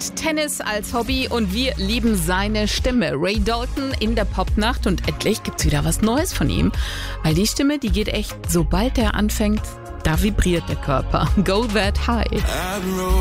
hat Tennis als Hobby und wir lieben seine Stimme. Ray Dalton in der Popnacht und endlich gibt's wieder was Neues von ihm. Weil die Stimme, die geht echt, sobald er anfängt, da vibriert der Körper. Go that high.